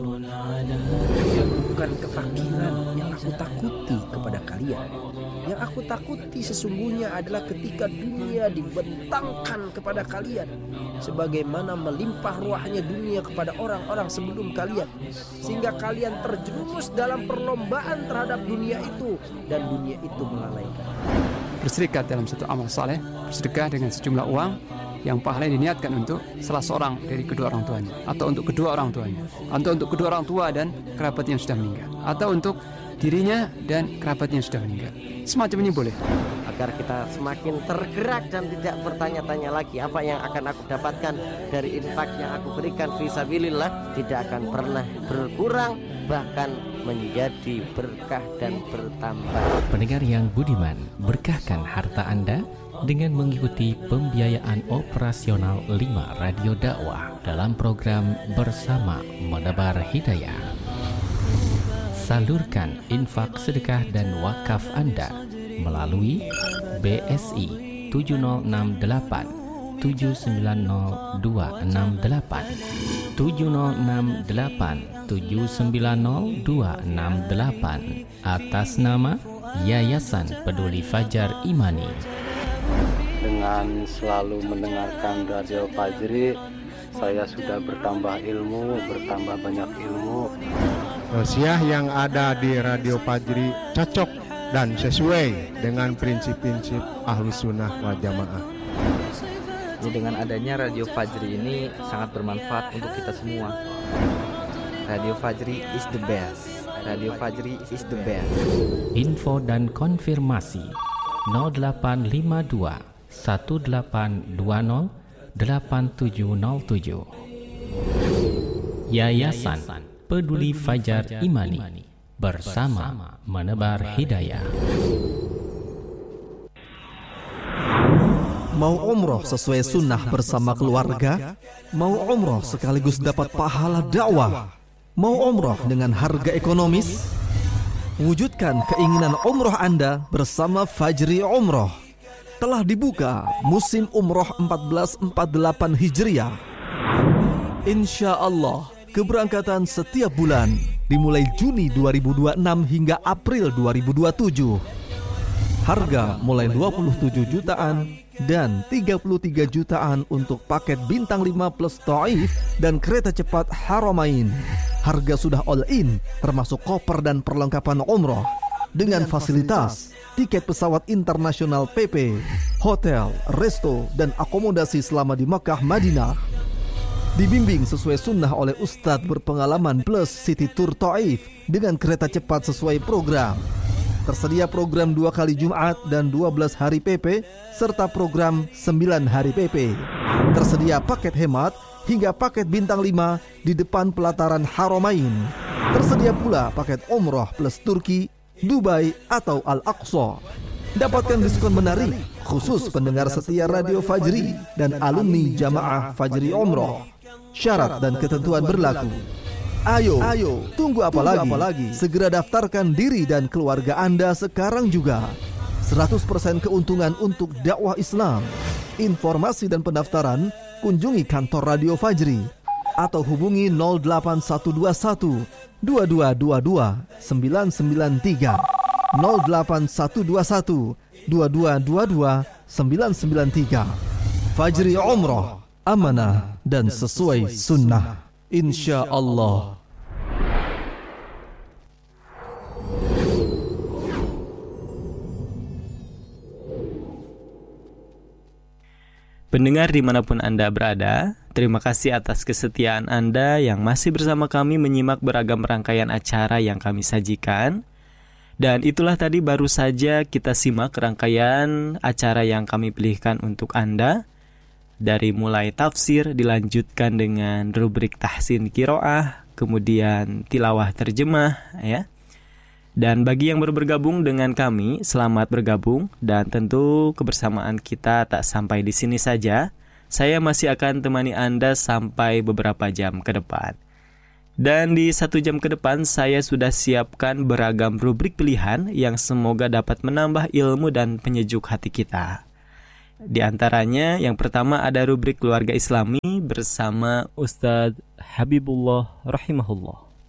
Bukan kefakiran yang aku takuti kepada kalian. Yang aku takuti sesungguhnya adalah ketika dunia dibentangkan kepada kalian, sebagaimana melimpah ruahnya dunia kepada orang-orang sebelum kalian, sehingga kalian terjerumus dalam perlombaan terhadap dunia itu, dan dunia itu melalaikan. Berserikat dalam satu amal saleh, bersedekah dengan sejumlah uang yang pahala diniatkan untuk salah seorang dari kedua orang tuanya, atau untuk kedua orang tuanya, atau untuk kedua orang tua dan kerabat yang sudah meninggal, atau untuk dirinya dan kerabatnya yang sudah meninggal. Semacam ini boleh. Agar kita semakin tergerak dan tidak bertanya-tanya lagi apa yang akan aku dapatkan dari infak yang aku berikan fisabilillah, tidak akan pernah berkurang, bahkan menjadi berkah dan bertambah. Pendengar yang budiman, berkahkan harta Anda dengan mengikuti pembiayaan operasional 5 Radio Dakwah dalam program Bersama Menebar Hidayah. Salurkan infak, sedekah dan wakaf Anda melalui BSI 7068 790 268 768 790 268 atas nama Yayasan Peduli Fajar Imani. Dengan selalu mendengarkan Radio Fajri, saya sudah bertambah ilmu, bertambah banyak ilmu. Tausiah yang ada di Radio Fajri cocok dan sesuai dengan prinsip-prinsip Ahlus Sunnah wal Jamaah. Dengan adanya Radio Fajri ini sangat bermanfaat untuk kita semua. Radio Fajri is the best. Radio Fajri is the best. Info dan konfirmasi 0852 1820 8707. Yayasan Peduli Fajar Imani, bersama menebar hidayah. Mau umroh sesuai sunnah bersama keluarga? Mau umroh sekaligus dapat pahala dakwah? Mau umroh dengan harga ekonomis? Wujudkan keinginan umroh Anda bersama Fajri Umroh. Telah dibuka musim umroh 1448 Hijriah. Insya Allah, keberangkatan setiap bulan dimulai Juni 2026 hingga April 2027. Harga mulai 27 jutaan dan 33 jutaan untuk paket bintang 5 plus Taif dan kereta cepat Haramain. Harga sudah all in, termasuk koper dan perlengkapan umroh, dengan fasilitas tiket pesawat internasional PP, hotel, resto, dan akomodasi selama di Makkah Madinah. Dibimbing sesuai sunnah oleh Ustadz berpengalaman plus City Tour Taif dengan kereta cepat sesuai program. Tersedia program 2 kali Jumat dan 12 hari PP serta program 9 hari PP. Tersedia paket hemat hingga paket bintang 5 di depan pelataran Haramain. Tersedia pula paket umroh plus Turki, Dubai atau Al-Aqsa. Dapatkan diskon menarik khusus pendengar setia Radio Fajri dan alumni Jamaah Fajri Umroh. Syarat dan ketentuan berlaku. Ayo, tunggu apa lagi? Segera daftarkan diri dan keluarga Anda sekarang juga. 100% keuntungan untuk dakwah Islam. Informasi dan pendaftaran kunjungi kantor Radio Fajri atau hubungi 08121 2222 993 08121 2222 993. Fajri Umroh, amanah dan sesuai sunnah, insya Allah. Pendengar dimanapun Anda berada, terima kasih atas kesetiaan Anda yang masih bersama kami menyimak beragam rangkaian acara yang kami sajikan. Dan itulah tadi baru saja kita simak rangkaian acara yang kami pilihkan untuk Anda. Dari mulai tafsir, dilanjutkan dengan rubrik tahsin qiraah, kemudian tilawah terjemah, ya. Dan bagi yang baru bergabung dengan kami, selamat bergabung. Dan tentu kebersamaan kita tak sampai di sini saja. Saya masih akan temani Anda sampai beberapa jam ke depan. Dan di 1 jam ke depan saya sudah siapkan beragam rubrik pilihan yang semoga dapat menambah ilmu dan penyejuk hati kita. Di antaranya yang pertama ada rubrik Keluarga Islami bersama Ustadz Habibullah rahimahullah.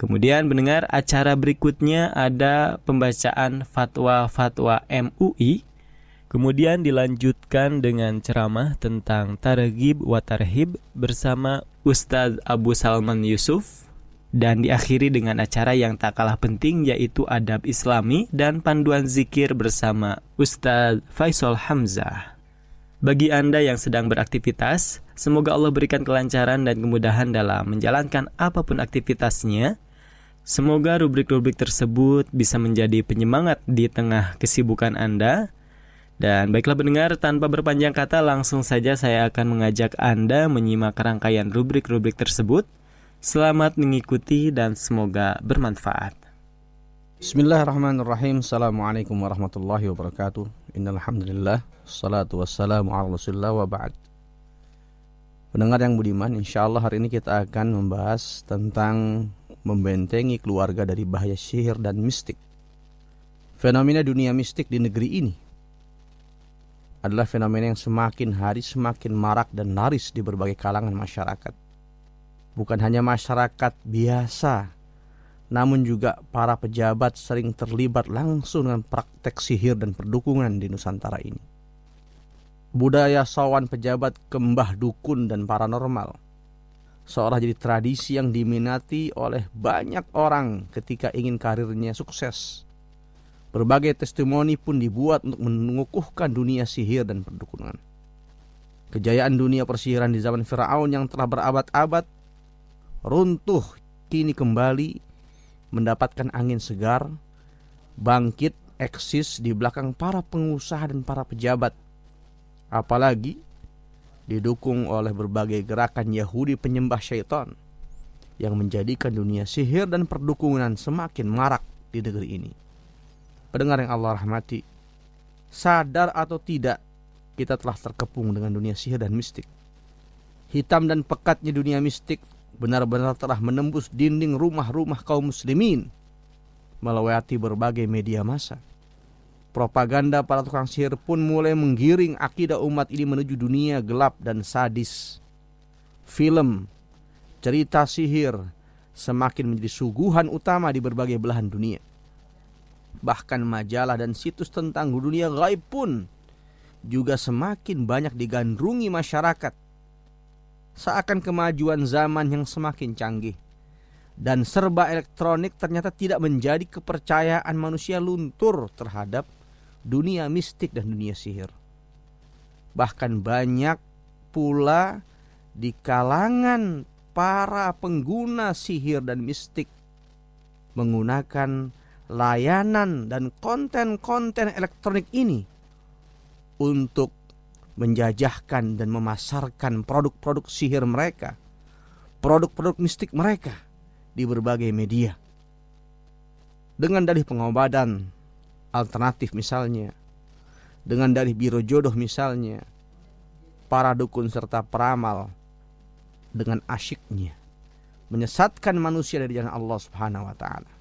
Kemudian pendengar, acara berikutnya ada pembacaan fatwa-fatwa MUI. Kemudian dilanjutkan dengan ceramah tentang targhib wa tarhib bersama Ustadz Abu Salman Yusuf. Dan diakhiri dengan acara yang tak kalah penting, yaitu adab Islami dan panduan zikir bersama Ustadz Faisal Hamzah. Bagi Anda yang sedang beraktivitas, semoga Allah berikan kelancaran dan kemudahan dalam menjalankan apapun aktivitasnya. Semoga rubrik-rubrik tersebut bisa menjadi penyemangat di tengah kesibukan Anda. Dan baiklah pendengar, tanpa berpanjang kata, langsung saja saya akan mengajak Anda menyimak rangkaian rubrik-rubrik tersebut. Selamat mengikuti dan semoga bermanfaat. Bismillahirrahmanirrahim. Assalamualaikum warahmatullahi wabarakatuh. Innal hamdalillah, salatu wassalamu ala Rasulillah wa ba'd. Pendengar yang budiman, insyaallah hari ini kita akan membahas tentang membentengi keluarga dari bahaya sihir dan mistik. Fenomena dunia mistik di negeri ini adalah fenomena yang semakin hari semakin marak dan laris di berbagai kalangan masyarakat. Bukan hanya masyarakat biasa, namun juga para pejabat sering terlibat langsung dengan praktek sihir dan perdukunan di Nusantara ini. Budaya sawan pejabat ke mbah dukun dan paranormal seolah jadi tradisi yang diminati oleh banyak orang ketika ingin karirnya sukses. Berbagai testimoni pun dibuat untuk mengukuhkan dunia sihir dan perdukunan. Kejayaan dunia persihiran di zaman Firaun yang telah berabad-abad runtuh kini kembali mendapatkan angin segar, bangkit, eksis di belakang para pengusaha dan para pejabat. Apalagi didukung oleh berbagai gerakan Yahudi penyembah syaitan yang menjadikan dunia sihir dan perdukunan semakin marak di negeri ini. Pendengar yang Allah rahmati, sadar atau tidak, kita telah terkepung dengan dunia sihir dan mistik. Hitam dan pekatnya dunia mistik benar-benar telah menembus dinding rumah-rumah kaum muslimin, melewati berbagai media massa. Propaganda para tukang sihir pun mulai menggiring akidah umat ini menuju dunia gelap dan sadis. Film, cerita sihir semakin menjadi suguhan utama di berbagai belahan dunia. Bahkan majalah dan situs tentang dunia gaib pun juga semakin banyak digandrungi masyarakat. Seakan kemajuan zaman yang semakin canggih dan serba elektronik ternyata tidak menjadi kepercayaan manusia luntur terhadap dunia mistik dan dunia sihir. Bahkan banyak pula di kalangan para pengguna sihir dan mistik menggunakan layanan dan konten-konten elektronik ini untuk menjajahkan dan memasarkan produk-produk sihir mereka, produk-produk mistik mereka di berbagai media. Dengan dalih pengobatan alternatif misalnya, dengan dalih biro jodoh misalnya, para dukun serta peramal dengan asyiknya menyesatkan manusia dari jalan Allah Subhanahu wa taala.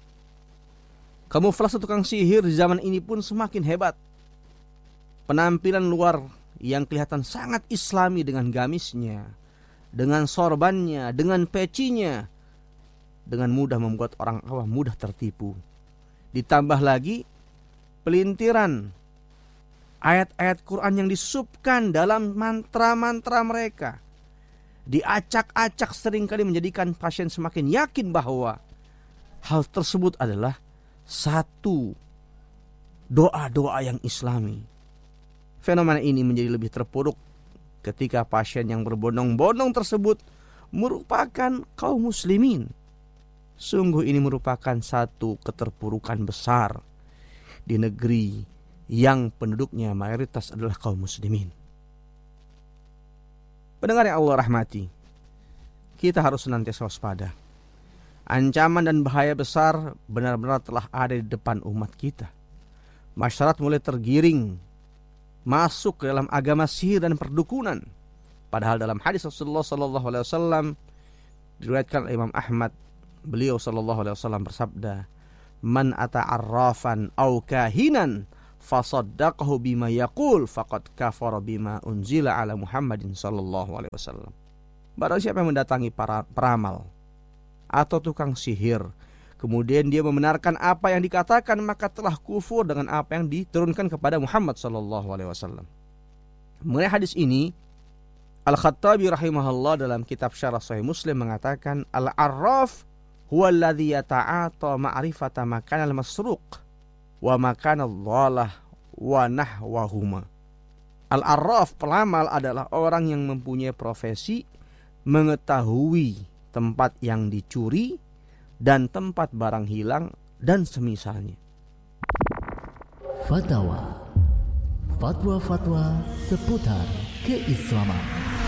Kamuflase tukang sihir di zaman ini pun semakin hebat. Penampilan luar yang kelihatan sangat islami dengan gamisnya, dengan sorbannya, dengan pecinya, dengan mudah membuat orang awam mudah tertipu. Ditambah lagi pelintiran ayat-ayat Quran yang disupkan dalam mantra-mantra mereka, diacak-acak seringkali menjadikan pasien semakin yakin bahwa hal tersebut adalah satu doa-doa yang islami. Fenomena ini menjadi lebih terpuruk ketika pasien yang berbondong-bondong tersebut merupakan kaum muslimin. Sungguh ini merupakan satu keterpurukan besar di negeri yang penduduknya mayoritas adalah kaum muslimin. Pendengar yang Allah rahmati, kita harus senantiasa waspada. Ancaman dan bahaya besar benar-benar telah ada di depan umat kita. Masyarakat mulai tergiring masuk ke dalam agama sihir dan perdukunan. Padahal dalam hadis Rasulullah SAW diriwayatkan oleh Imam Ahmad, beliau SAW bersabda, "Man ata'arrafan au kahinan fasaddaqahu bima yaqul faqad kafara bima unzila ala Muhammadin sallallahu alaihi wasallam." Barang siapa yang mendatangi para peramal, atau tukang sihir, kemudian dia membenarkan apa yang dikatakan, maka telah kufur dengan apa yang diturunkan kepada Muhammad SAW. Mengenai hadis ini, Al-Khattabi rahimahullah dalam kitab Syarah Sahih Muslim mengatakan, Al-Arraf huwa alladhi yata'ata ma'rifata makan al-masruq wa makan al-dhalah wa nahwahuma. Al-Arraf, peramal, adalah orang yang mempunyai profesi mengetahui tempat yang dicuri dan tempat barang hilang dan semisalnya. Fatwa seputar keislaman.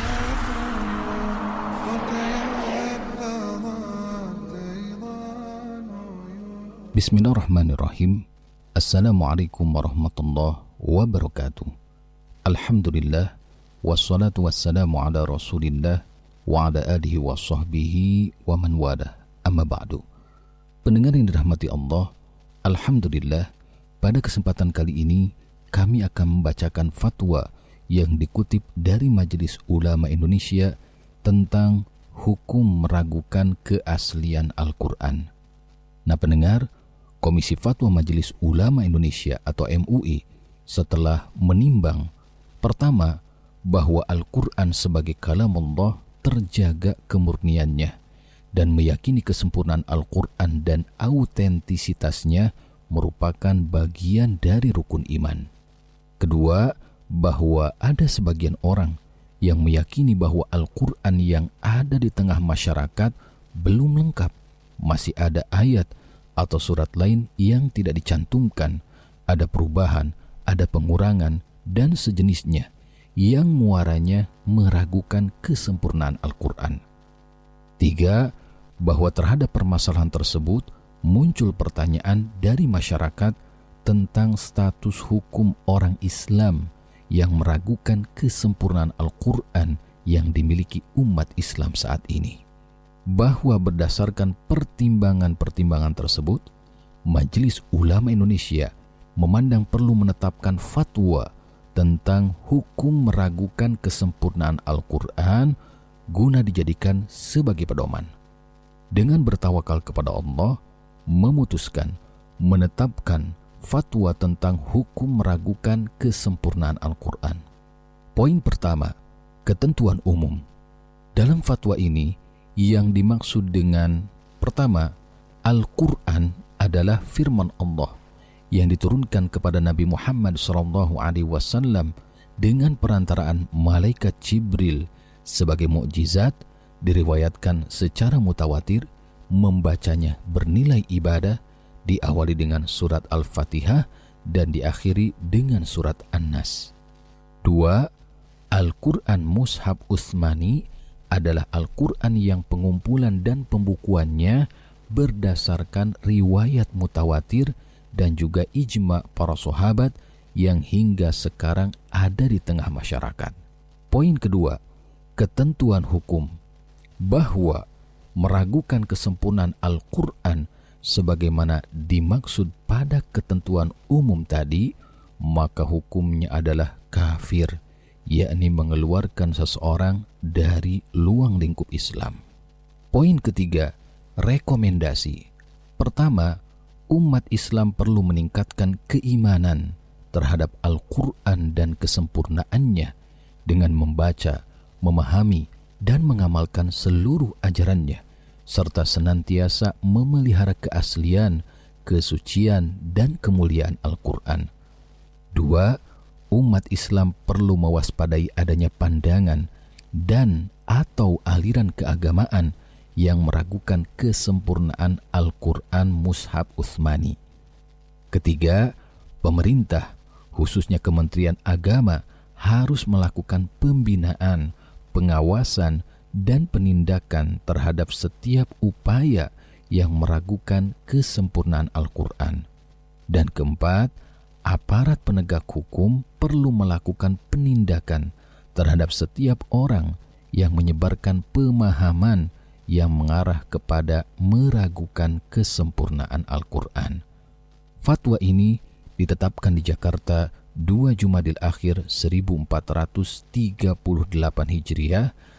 Bismillahirrahmanirrahim. Assalamualaikum warahmatullahi wabarakatuh. Alhamdulillah, wassalatu wassalamu ala rasulillah wa ala alihi wa sahbihi wa man wadah. Amma ba'du. Pendengar yang dirahmati Allah, alhamdulillah, pada kesempatan kali ini kami akan membacakan fatwa yang dikutip dari Majelis Ulama Indonesia tentang hukum meragukan keaslian Al-Quran. Nah pendengar, Komisi Fatwa Majelis Ulama Indonesia atau MUI setelah menimbang, pertama, bahwa Al-Quran sebagai kalam Allah terjaga kemurniannya dan meyakini kesempurnaan Al-Quran dan autentisitasnya merupakan bagian dari rukun iman. Kedua, bahwa ada sebagian orang yang meyakini bahwa Al-Quran yang ada di tengah masyarakat belum lengkap, masih ada ayat atau surat lain yang tidak dicantumkan, ada perubahan, ada pengurangan, dan sejenisnya yang muaranya meragukan kesempurnaan Al-Quran. Tiga, bahwa terhadap permasalahan tersebut muncul pertanyaan dari masyarakat tentang status hukum orang Islam yang meragukan kesempurnaan Al-Quran yang dimiliki umat Islam saat ini. Bahwa berdasarkan pertimbangan-pertimbangan tersebut, Majelis Ulama Indonesia memandang perlu menetapkan fatwa tentang hukum meragukan kesempurnaan Al-Quran guna dijadikan sebagai pedoman. Dengan bertawakal kepada Allah, memutuskan menetapkan fatwa tentang hukum meragukan kesempurnaan Al-Quran. Poin pertama, ketentuan umum. Dalam fatwa ini, yang dimaksud dengan pertama, Al-Quran adalah firman Allah yang diturunkan kepada Nabi Muhammad SAW dengan perantaraan malaikat Jibril sebagai mukjizat, diriwayatkan secara mutawatir, membacanya bernilai ibadah, diawali dengan surat Al-Fatihah dan diakhiri dengan surat An-Nas. 2. Al-Quran Mushaf Utsmani adalah Al-Quran yang pengumpulan dan pembukuannya berdasarkan riwayat mutawatir dan juga ijma para sahabat yang hingga sekarang ada di tengah masyarakat. Poin kedua, ketentuan hukum. Bahwa meragukan kesempurnaan Al-Quran sebagaimana dimaksud pada ketentuan umum tadi, maka hukumnya adalah kafir, yakni mengeluarkan seseorang dari luang lingkup Islam. Poin ketiga, rekomendasi. Pertama, umat Islam perlu meningkatkan keimanan terhadap Al-Quran dan kesempurnaannya dengan membaca, memahami, dan mengamalkan seluruh ajarannya, serta senantiasa memelihara keaslian, kesucian, dan kemuliaan Al-Quran. 2. Umat Islam perlu mewaspadai adanya pandangan dan atau aliran keagamaan yang meragukan kesempurnaan Al-Quran Mushaf Utsmani. Ketiga, pemerintah, khususnya Kementerian Agama, harus melakukan pembinaan, pengawasan, dan penindakan terhadap setiap upaya yang meragukan kesempurnaan Al-Quran. Dan keempat, aparat penegak hukum perlu melakukan penindakan terhadap setiap orang yang menyebarkan pemahaman yang mengarah kepada meragukan kesempurnaan Al-Quran. Fatwa ini ditetapkan di Jakarta 2 Jumadil Akhir 1438 Hijriah